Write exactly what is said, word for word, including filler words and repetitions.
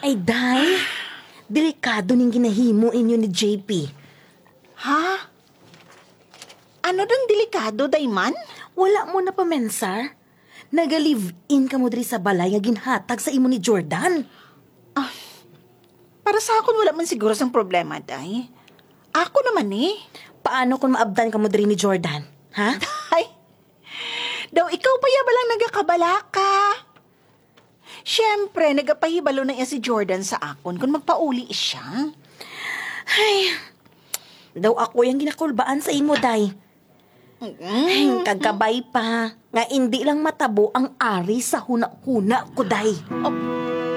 Ay, day. Delikado ning ginahimo inyo ni J P. Ha? Ano dang delikado, Dayman? Wala mo na pa mensar. Naga-live-in ka mo diri sa balay nga ginhatag sa imo ni Jordan. Para sa akon, wala man siguro sang problema, Day. Ako naman eh. Paano kung maabdan ka mo diri ni Jordan? Ha? Ay, daw ikaw pa ya ba lang nagakabala ka? Siyempre, nagapahibalo na iya si Jordan sa akon kung magpauli siya. Ay, daw ako yung ginakulbaan sa imo, day. Ay, kagabay pa. Nga hindi lang matabo ang ari sa huna-huna ko, day. Oh,